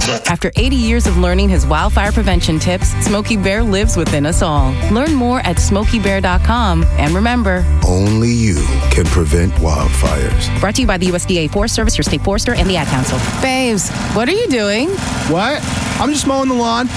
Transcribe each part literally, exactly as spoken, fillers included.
After eighty years of learning his wildfire prevention tips, Smokey Bear lives within us all. Learn more at smokey bear dot com. And remember, only you can prevent wildfires. Brought to you by the U S D A Forest Service, your state forester, and the Ad Council. Babes, what are you doing? What? I'm just mowing the lawn.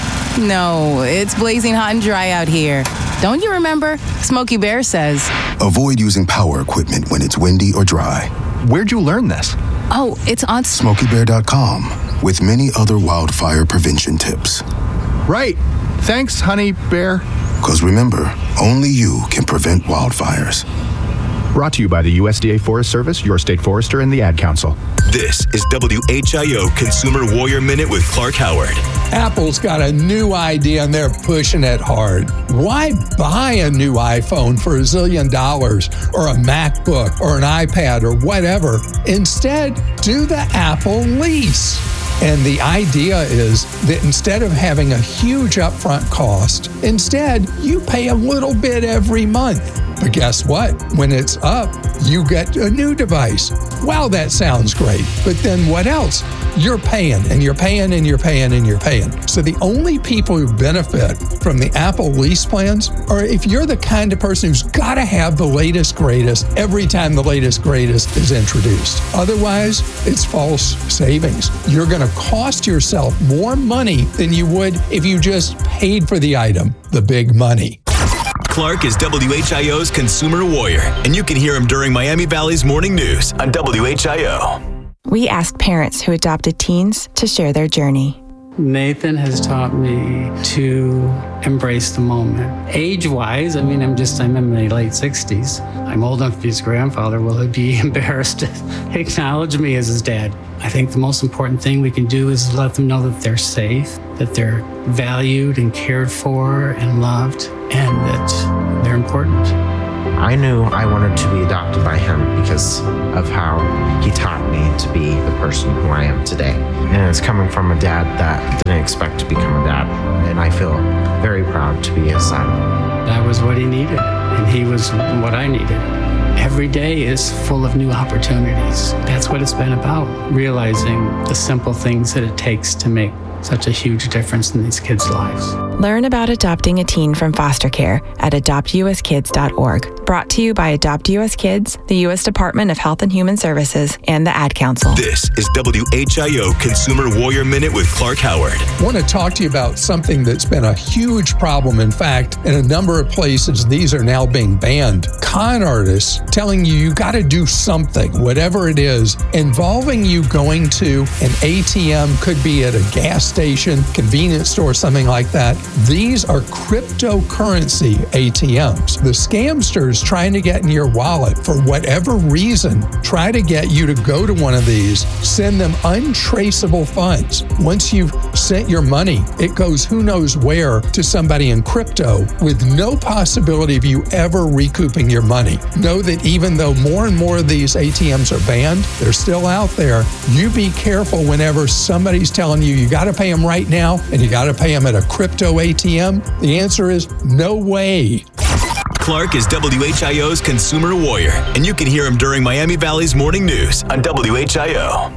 No, it's blazing hot and dry out here. Don't you remember? Smokey Bear says, avoid using power equipment when it's windy or dry. Where'd you learn this? Oh, it's on smokey bear dot com with many other wildfire prevention tips. Right. Thanks, honey bear. Because remember, only you can prevent wildfires. Brought to you by the U S D A Forest Service, your state forester, and the Ad Council. This is W H I O Consumer Warrior Minute with Clark Howard. Apple's got a new idea and they're pushing it hard. Why buy a new iPhone for a zillion dollars or a MacBook or an iPad or whatever? Instead, do the Apple lease. And the idea is that instead of having a huge upfront cost, instead you pay a little bit every month. But guess what? When it's up, you get a new device. Wow, that sounds great. But then what else? You're paying and you're paying and you're paying and you're paying. So the only people who benefit from the Apple lease plans are if you're the kind of person who's got to have the latest greatest every time the latest greatest is introduced. Otherwise, it's false savings. You're going to cost yourself more money than you would if you just paid for the item, the big money. Clark is W H I O's Consumer Warrior, and you can hear him during Miami Valley's Morning News on W H I O. We asked parents who adopted teens to share their journey. Nathan has taught me to embrace the moment. Age-wise, I mean, I'm just, I'm in my late sixties. I'm old enough to be his grandfather. Will he be embarrassed to acknowledge me as his dad? I think the most important thing we can do is let them know that they're safe, that they're valued and cared for and loved, and that they're important. I knew I wanted to be adopted by him because of how he taught me to be the person who I am today. And it's coming from a dad that didn't expect to become a dad. And I feel very proud to be his son. That was what he needed, and he was what I needed. Every day is full of new opportunities. That's what it's been about, realizing the simple things that it takes to make such a huge difference in these kids' lives. Learn about adopting a teen from foster care at adopt u s kids dot org. Brought to you by Adopt U S Kids, the U S Department of Health and Human Services, and the Ad Council. This is W H I O Consumer Warrior Minute with Clark Howard. I want to talk to you about something that's been a huge problem. In fact, in a number of places, these are now being banned. Con artists telling you you got to do something, whatever it is, involving you going to an A T M, could be at a gas station, convenience store, something like that. These are cryptocurrency A T Ms. The scamsters trying to get in your wallet for whatever reason, try to get you to go to one of these, send them untraceable funds. Once you've sent your money, it goes who knows where to somebody in crypto with no possibility of you ever recouping your money. Know that even though more and more of these A T Ms are banned, they're still out there. You be careful whenever somebody's telling you you got to pay them right now and you got to pay them at a crypto A T M. The answer is no way. Clark is W H I O's Consumer Warrior, and you can hear him during Miami Valley's Morning News on W H I O.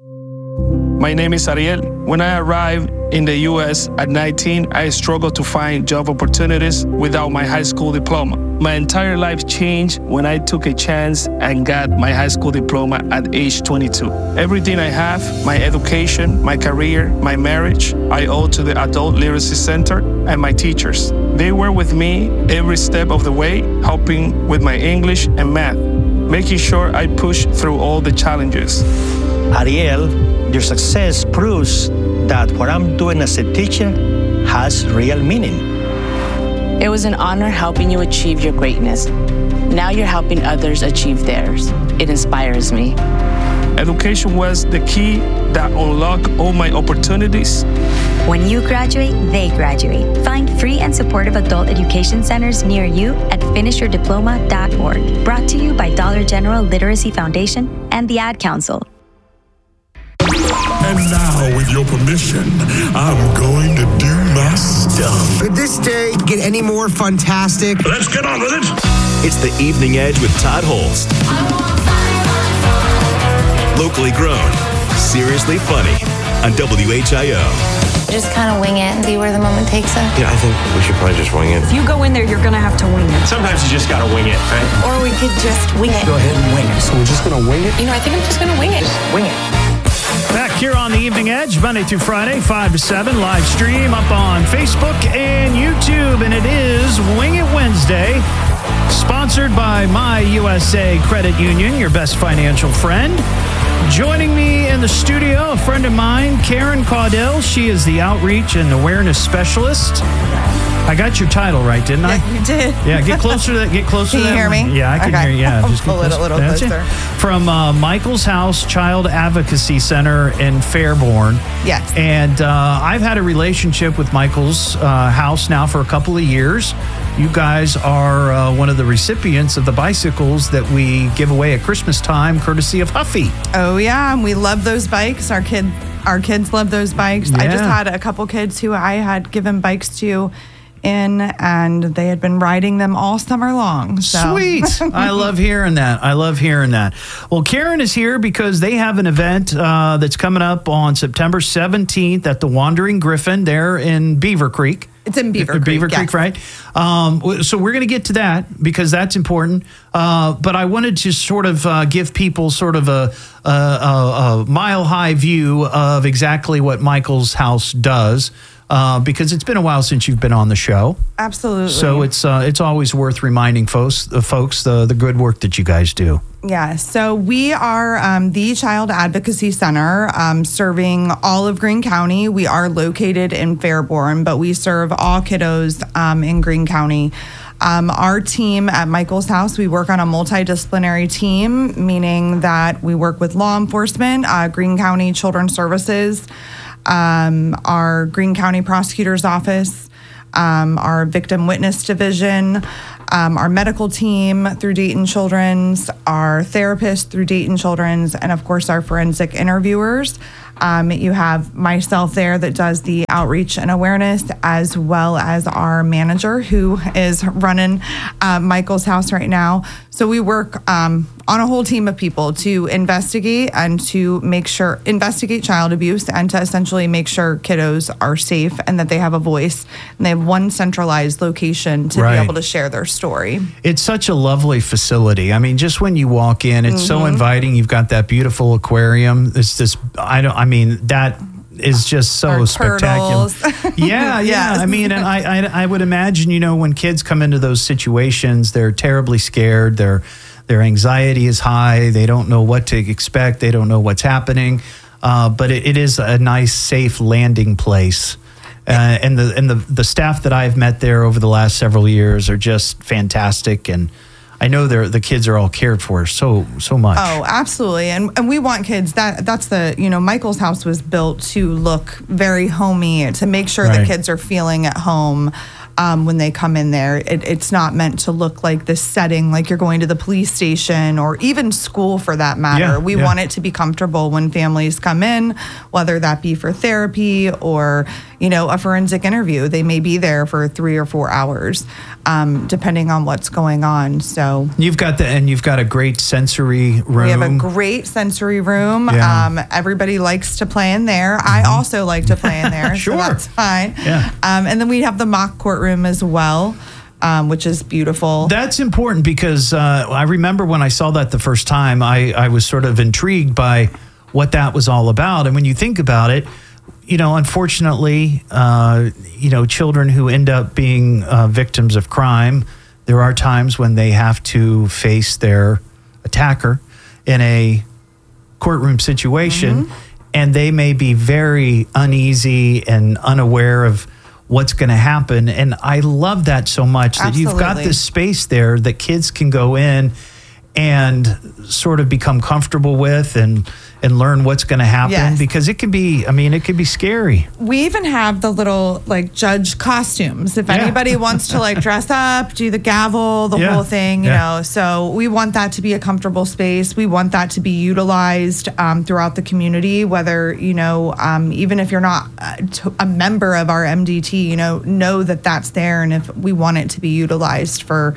My name is Ariel. When I arrived in the U S at nineteen, I struggled to find job opportunities without my high school diploma. My entire life changed when I took a chance and got my high school diploma at age twenty-two. Everything I have, my education, my career, my marriage, I owe to the Adult Literacy Center and my teachers. They were with me every step of the way, helping with my English and math, making sure I push through all the challenges. Ariel, your success proves that what I'm doing as a teacher has real meaning. It was an honor helping you achieve your greatness. Now you're helping others achieve theirs. It inspires me. Education was the key that unlocked all my opportunities. When you graduate, they graduate. Find free and supportive adult education centers near you at finish your diploma dot org. Brought to you by Dollar General Literacy Foundation and the Ad Council. And now, with your permission, I'm going to do my stuff. Could this day get any more fantastic? Let's get on with it. It's the Evening Edge with Todd Holst. Locally grown, seriously funny, on W H I O. Just kind of wing it and see where the moment takes us. Yeah, I think we should probably just wing it. If you go in there, you're going to have to wing it. Sometimes you just got to wing it, right? Or we could just wing it. Go ahead and wing it. So we're just going to wing it? You know, I think I'm just going to wing it. Just wing it. Back here on the Evening Edge, Monday through Friday, five to seven, live stream up on Facebook and YouTube. And it is Wing It Wednesday, sponsored by My U S A Credit Union, your best financial friend. Joining me in the studio, a friend of mine, Karen Caudell. She is the Outreach and Awareness Specialist. I got your title right, didn't I? Yeah, you did. Yeah, get closer to that. Get closer Can to that. you hear me? Yeah, I can okay. hear you. Yeah, I'll just get pull it a little That's closer. it. From uh, Michael's House Child Advocacy Center in Fairborn. Yes. And uh, I've had a relationship with Michael's uh, house now for a couple of years. You guys are uh, one of the recipients of the bicycles that we give away at Christmas time, courtesy of Huffy. Oh yeah, and we love those bikes. Our kid, our kids love those bikes. Yeah. I just had a couple kids who I had given bikes to in, and they had been riding them all summer long. So. Sweet. I love hearing that. I love hearing that. Well, Karen is here because they have an event uh, that's coming up on September seventeenth at the Wandering Griffin there in Beaver Creek. It's in Beaver Creek. Beaver yes. Creek, right? Um, so we're going to get to that because that's important. Uh, but I wanted to sort of uh, give people sort of a, a, a, a mile-high view of exactly what Michael's House does. Uh, because it's been a while since you've been on the show. Absolutely. So it's uh, it's always worth reminding folks, uh, folks the, the good work that you guys do. Yeah, so we are um, the Child Advocacy Center um, serving all of Greene County. We are located in Fairborn, but we serve all kiddos um, in Greene County. Um, our team at Michael's House, we work on a multidisciplinary team, meaning that we work with law enforcement, uh, Greene County Children's Services, um, our Greene County Prosecutor's Office, um, our Victim Witness Division, um, our medical team through Dayton Children's, our therapist through Dayton Children's, and of course our forensic interviewers. Um, you have myself there that does the outreach and awareness, as well as our manager who is running uh, Michael's House right now. So we work um, on a whole team of people to investigate and to make sure, investigate child abuse and to essentially make sure kiddos are safe and that they have a voice and they have one centralized location to Right. be able to share their story. It's such a lovely facility. I mean, just when you walk in, it's so Mhm. inviting. You've got that beautiful aquarium. It's this, I don't, I mean, that is just so Our spectacular. turtles. Yeah, yeah. Yes. I mean, and I, I, I would imagine, you know, when kids come into those situations, they're terribly scared. Their, their anxiety is high. They don't know what to expect. They don't know what's happening. Uh, but it, it is a nice, safe landing place. Uh, and the and the the staff that I've met there over the last several years are just fantastic, and I know they're the kids are all cared for so so much. Oh, absolutely. And and we want kids that that's the, you know, Michael's House was built to look very homey, to make sure Right. the kids are feeling at home um, when they come in there. It, it's not meant to look like this setting like you're going to the police station or even school for that matter. Yeah, we yeah. want it to be comfortable when families come in, whether that be for therapy or, you know, a forensic interview. They may be there for three or four hours, um, depending on what's going on. So You've got the and you've got a great sensory room. we have a great sensory room. Yeah. Um, everybody likes to play in there. I also like to play in there, Sure. so that's fine. Yeah. Um, and then we have the mock courtroom as well, um, which is beautiful. That's important because uh, I remember when I saw that the first time, I, I was sort of intrigued by what that was all about. And when you think about it, you know, unfortunately, uh, you know, children who end up being uh, victims of crime, there are times when they have to face their attacker in a courtroom situation, Mm-hmm. and they may be very uneasy and unaware of what's going to happen. And I love that so much that you've got Absolutely. this space there that kids can go in and sort of become comfortable with and and learn what's going to happen. Yes. Because it can be, I mean, it can be scary. We even have the little like judge costumes. If Yeah. anybody wants to like dress up, do the gavel, the Yeah. whole thing, you Yeah. know. So we want that to be a comfortable space. We want that to be utilized um, throughout the community. Whether you know, um, even if you're not a, to- a member of our M D T, you know, know that that's there, and if we want it to be utilized for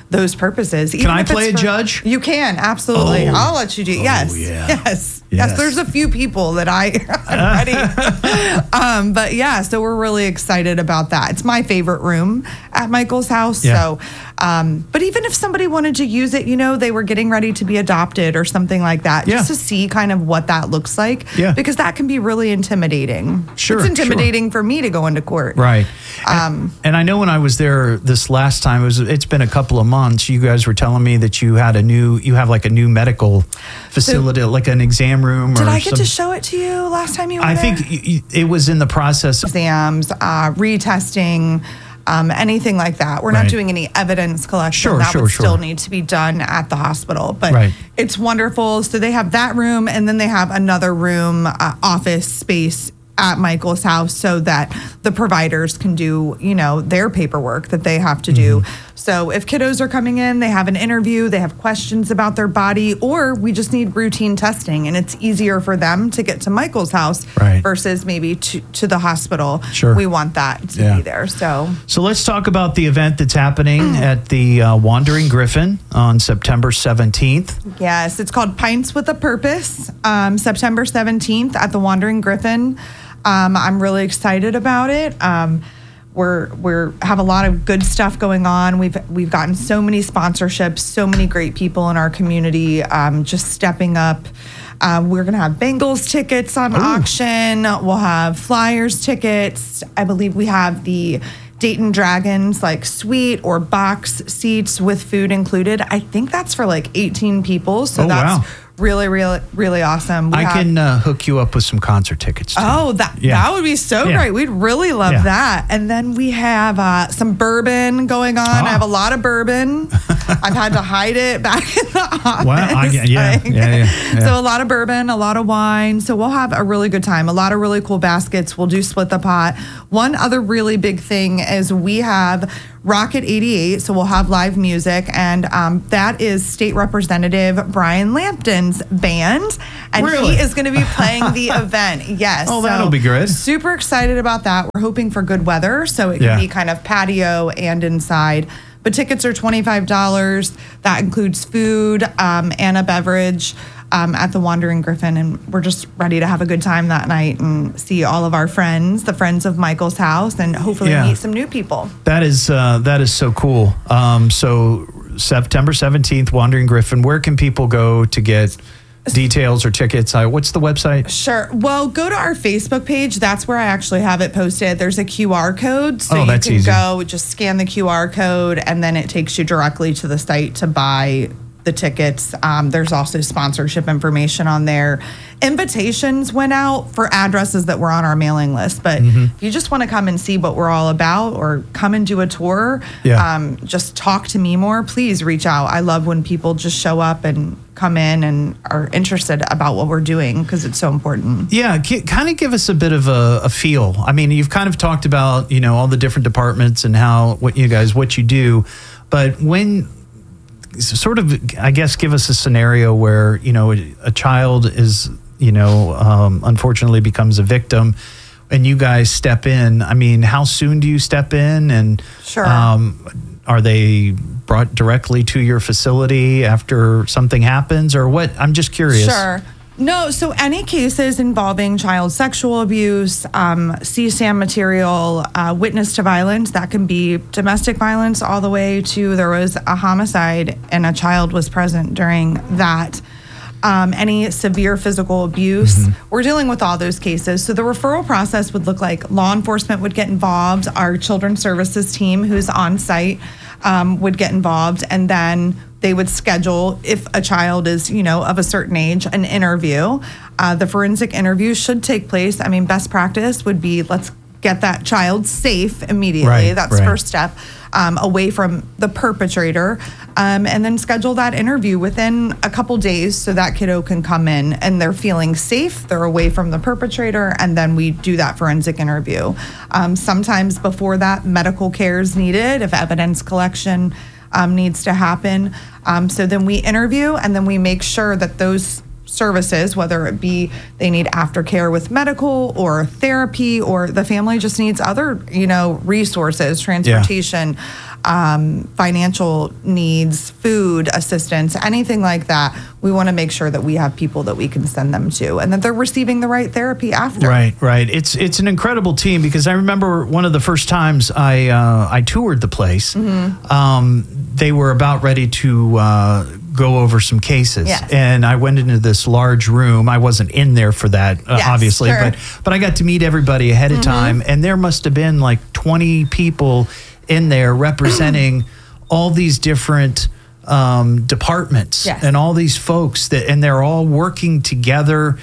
those purposes. Can I play a judge? You can, absolutely. Oh. I'll let you do. Yes. yeah. Yes. Yes. Yes. There's a few people that I, I'm ready. um, but yeah, so we're really excited about that. It's my favorite room at Michael's house. Yeah. So, um, but even if somebody wanted to use it, you know, they were getting ready to be adopted or something like that, Yeah. just to see kind of what that looks like. Yeah. Because that can be really intimidating. Sure, It's intimidating for me to go into court. Right. Um, And I know when I was there this last time, it was, it's been a couple of months, you guys were telling me that you had a new, you have like a new medical facility, like an exam room. Did or I get some, to show it to you last time you were I there? think y- y- it was in the process. Exams, uh, retesting, um, anything like that. We're Right. not doing any evidence collection. Sure, that sure, would sure. still need to be done at the hospital. But Right. it's wonderful. So they have that room, and then they have another room, uh, office space at Michael's house, so that the providers can do, you know, their paperwork that they have to do. Mm-hmm. So if kiddos are coming in, they have an interview, they have questions about their body, or we just need routine testing, and it's easier for them to get to Michael's house Right. versus maybe to, to the hospital. Sure. We want that to Yeah. be there. So So let's talk about the event that's happening at the uh, Wandering Griffin on September seventeenth. yes, it's called Pints with a Purpose, um, September seventeenth at the Wandering Griffin. Um, I'm really excited about it. Um, we're we're have a lot of good stuff going on. We've we've gotten so many sponsorships, so many great people in our community um, just stepping up. Um, we're gonna have Bengals tickets on auction. We'll have Flyers tickets. I believe we have the Dayton Dragons like suite or box seats with food included. I think that's for like eighteen people. So Oh, that's wow. really, really, really awesome. We I have- can uh, hook you up with some concert tickets. Too. Oh, that Yeah. that would be so Yeah. great. We'd really love Yeah. that. And then we have uh, some bourbon going on. I have a lot of bourbon. I've had to hide it back in the office. Wow, I, yeah, yeah, Like- yeah, yeah, yeah. So a lot of bourbon, a lot of wine. So we'll have a really good time. A lot of really cool baskets. We'll do split the pot. One other really big thing is we have Rocket eighty-eight. So we'll have live music, and um, that is State Representative Brian Lampton's band, and Really? he is going to be playing the event. Yes. Oh, So that'll be good. Super excited about that. We're hoping for good weather, so it can Yeah. be kind of patio and inside. But tickets are twenty-five dollars. That includes food um, and a beverage um, at the Wandering Griffin. And we're just ready to have a good time that night and see all of our friends, the friends of Michael's house, and hopefully Yeah. meet some new people. That is uh, that is so cool. Um, so September seventeenth, Wandering Griffin. Where can people go to get details or tickets? Uh, what's the website? Sure. Well, go to our Facebook page. That's where I actually have it posted. There's a Q R code. So Oh, you that's can easy. go, just scan the Q R code, and then it takes you directly to the site to buy the tickets. Um, there's also sponsorship information on there. Invitations went out for addresses that were on our mailing list. But Mm-hmm. if you just want to come and see what we're all about or come and do a tour, Yeah. um, just talk to me more, please reach out. I love when people just show up and come in and are interested about what we're doing because it's so important. Yeah, g- kind of give us a bit of a, a feel. I mean, you've kind of talked about, you know, all the different departments and how, what you guys, what you do. But when, sort of, I guess, give us a scenario where, you know, a, a child is, you know, um, unfortunately becomes a victim and you guys step in. I mean, how soon do you step in? And Sure. um, are they brought directly to your facility after something happens or what? I'm just curious. Sure. No, so any cases involving child sexual abuse, um, C SAM material, uh, witness to violence, that can be domestic violence all the way to there was a homicide and a child was present during that. Um, any severe physical abuse. Mm-hmm. We're dealing with all those cases. So the referral process would look like law enforcement would get involved, our children's services team who's on site um, would get involved, and then they would schedule, if a child is, you know, of a certain age, an interview. Uh, the forensic interview should take place. I mean, best practice would be let's get that child safe immediately. Right, That's right. first step, um, away from the perpetrator, um, and then schedule that interview within a couple days so that kiddo can come in and they're feeling safe, they're away from the perpetrator, and then we do that forensic interview. Um, sometimes before that, medical care is needed if evidence collection um, needs to happen. Um, so then we interview and then we make sure that those services, whether it be they need aftercare with medical or therapy or the family just needs other, you know, resources, transportation, um, financial needs, food assistance, anything like that, we want to make sure that we have people that we can send them to and that they're receiving the right therapy after. Right, right. It's it's an incredible team because I remember one of the first times I uh, I toured the place. Mm-hmm. Um, they were about ready to uh, go over some cases, yes. and I went into this large room. I wasn't in there for that, uh, yes, obviously, sure. but but I got to meet everybody ahead of mm-hmm. time, and there must have been like twenty people in there representing all these different um, departments yes. and all these folks that, and they're all working together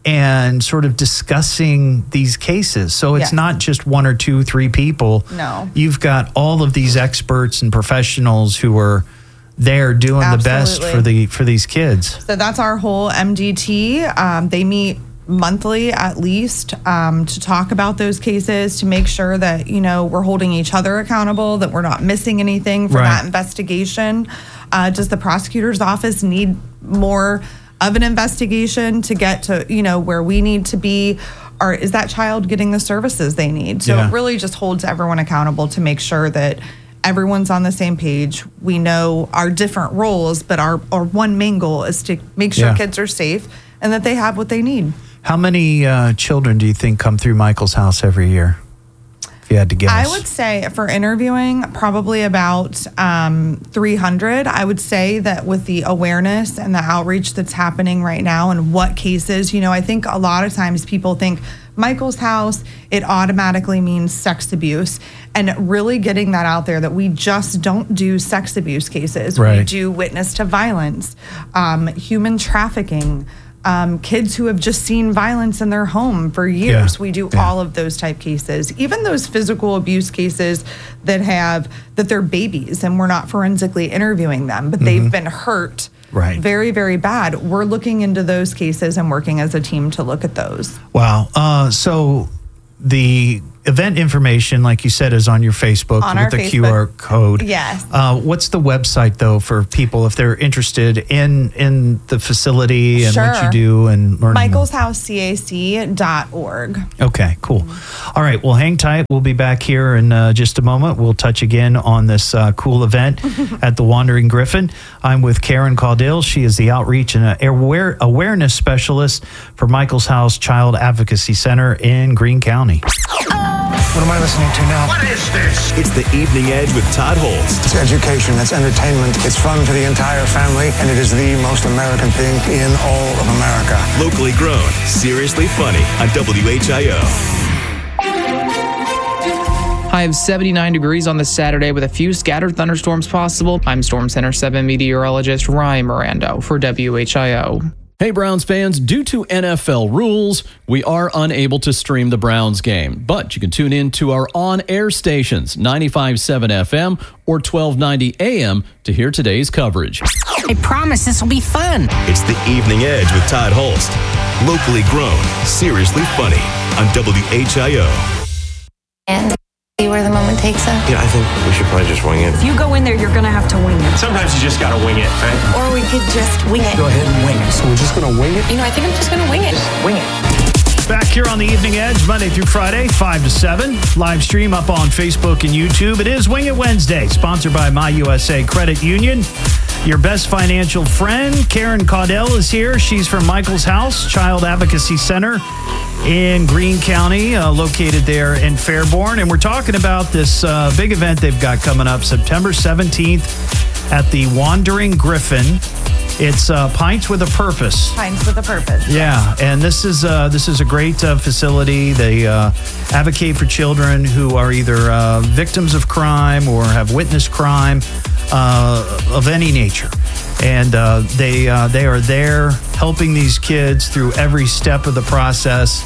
and sort of discussing these cases. So it's yes. not just one or two, three people. No. You've got all of these experts and professionals who are there doing Absolutely. the best for the for these kids. So that's our whole M D T. Um, they meet monthly at least um, to talk about those cases, to make sure that, you know, we're holding each other accountable, that we're not missing anything for Right. that investigation. Uh, does the prosecutor's office need more of an investigation to get to, you know, where we need to be? Or is that child getting the services they need? So Yeah. it really just holds everyone accountable to make sure that everyone's on the same page. We know our different roles, but our, our one main goal is to make sure Yeah. kids are safe and that they have what they need. How many uh, children do you think come through Michael's house every year? If you had to guess. I would say for interviewing, probably about um, three hundred. I would say that with the awareness and the outreach that's happening right now and what cases, you know, I think a lot of times people think Michael's house, it automatically means sex abuse. And really getting that out there that we just don't do sex abuse cases. Right. We do witness to violence, um, human trafficking, Um, kids who have just seen violence in their home for years. Yeah. We do Yeah. all of those type cases, even those physical abuse cases that have that they're babies and we're not forensically interviewing them, but Mm-hmm. they've been hurt Right. very, very bad. We're looking into those cases and working as a team to look at those. Wow. Uh, so the event information, like you said, is on your Facebook On with our the Facebook. Q R code. Yes. Uh, what's the website though for people if they're interested in in the facility and what Sure. you do and learn? michaels house C A C dot org. Okay, cool. All right, well, hang tight. We'll be back here in uh, just a moment. We'll touch again on this uh, cool event at the Wandering Griffin. I'm with Karen Caudill. She is the outreach and uh, aware, awareness specialist for Michael's House Child Advocacy Center in Greene County. What am I listening to now? What is this? It's the Evening Edge with Todd Holst. It's education, it's entertainment, it's fun for the entire family, and it is the most American thing in all of America. Locally grown, seriously funny on W H I O. High of seventy-nine degrees on this Saturday with a few scattered thunderstorms possible. I'm Storm Center seven meteorologist Ryan Mirando for W H I O. Hey, Browns fans, due to N F L rules, we are unable to stream the Browns game, but you can tune in to our on-air stations, ninety-five point seven F M or twelve ninety A M to hear today's coverage. I promise this will be fun. It's the Evening Edge with Todd Holst. Locally grown, seriously funny on W H I O. And see where the moment takes us. Yeah, I think we should probably just wing it. If you go in there, you're going to have to wing it. Sometimes you just gotta wing it, right? Or we could just wing it. Go ahead and wing it. So we're just going to wing it? You know, I think I'm just going to wing it. Wing it. Back here on the Evening Edge, Monday through Friday, five to seven. Live stream up on Facebook and YouTube. It is Wing It Wednesday, sponsored by My U S A Credit Union. Your best financial friend, Karen Caudill, is here. She's from Michael's House Child Advocacy Center in Greene County, uh, located there in Fairborn. And we're talking about this uh, big event they've got coming up September seventeenth at the Wandering Griffin. It's uh, Pints with a Purpose. Pints with a Purpose. Yeah, and this is uh, this is a great uh, facility. They uh, advocate for children who are either uh, victims of crime or have witnessed crime uh, of any nature, and uh, they uh, they are there helping these kids through every step of the process.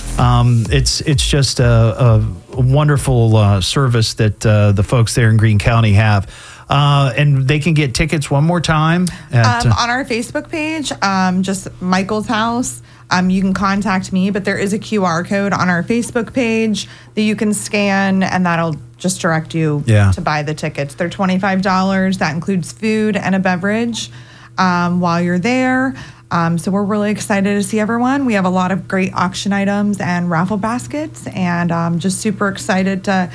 Um, it's it's just a, a wonderful uh, service that uh, the folks there in Greene County have. Uh, and they can get tickets one more time at, um, uh, on our Facebook page, um, just Michael's House. Um, you can contact me, but there is a Q R code on our Facebook page that you can scan, and that'll just direct you Yeah. to buy the tickets. They're twenty-five dollars. That includes food and a beverage um, while you're there. Um, so we're really excited to see everyone. We have a lot of great auction items and raffle baskets, and um, just super excited to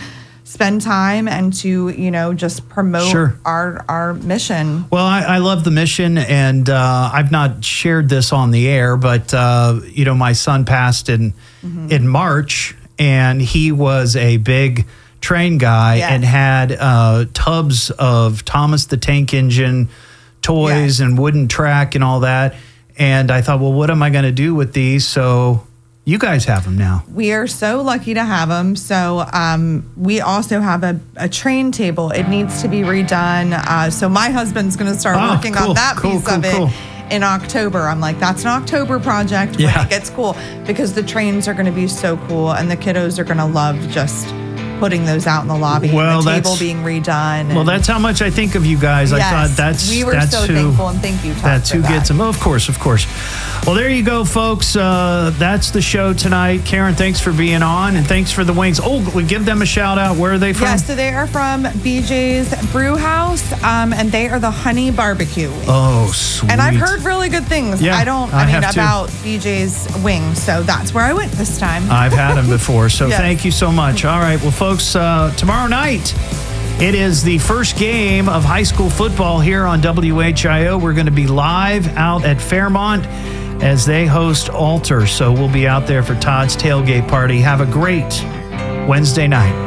spend time and to, you know, just promote Sure. our our mission. Well, I, I love the mission, and uh, I've not shared this on the air, but uh, you know, my son passed in Mm-hmm. in March, and he was a big train guy Yes. and had uh, tubs of Thomas the Tank Engine toys and wooden track and all that. And I thought, well, what am I going to do with these? So you guys have them now. We are so lucky to have them. So um, we also have a, a train table. It needs to be redone. Uh, so my husband's going to start Oh, working cool, on that cool, piece cool, of it cool. in October. I'm like, that's an October project when Yeah. it gets cool, because the trains are going to be so cool and the kiddos are going to love just putting those out in the lobby. Well, and the table that's- being redone. Well, and- that's how much I think of you guys. I Yes, thought that's we were that's so who, thankful, and thank you, Todd, That's for who that. gets them. Oh, of course, of course. Well, there you go, folks. Uh, that's the show tonight. Karen, thanks for being on, and thanks for the wings. Oh, we give them a shout out. Where are they from? Yeah, so they are from B J's Brew House, um, and they are the honey barbecue wings. Oh, sweet. And I've heard really good things. Yeah, I don't, I I, mean, have too. about B J's wings. So that's where I went this time. I've had them before, so Yes. thank you so much. All right, well, folks, uh, tomorrow night, it is the first game of high school football here on W H I O. We're going to be live out at Fairmont as they host Alter. So we'll be out there for Todd's tailgate party. Have a great Wednesday night.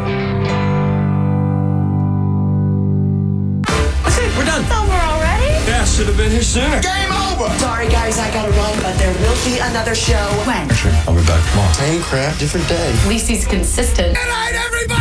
That's it, we're done. It's over already? Yeah, should have been here sooner. Game over! Sorry, guys, I gotta run, but there will be another show. When? Sure, I'll be back tomorrow. Same crap, different day. At least he's consistent. Good night, everybody!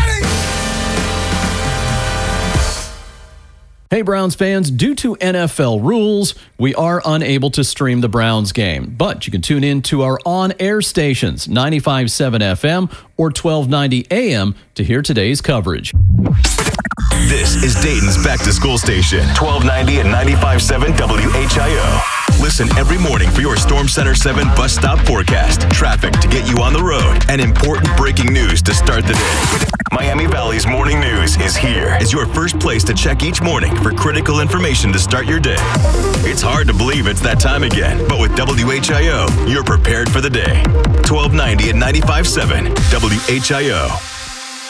Hey, Browns fans, due to N F L rules, we are unable to stream the Browns game, but you can tune in to our on-air stations, ninety-five point seven F M or twelve ninety A M, to hear today's coverage. This is Dayton's back-to-school station, twelve ninety and ninety-five point seven W H I O. Listen every morning for your Storm Center seven bus stop forecast, traffic to get you on the road, and important breaking news to start the day. Miami Valley's Morning News is here as your first place to check each morning for critical information to start your day. It's hard to believe it's that time again, but with W H I O, you're prepared for the day. twelve ninety and ninety-five point seven W H I O.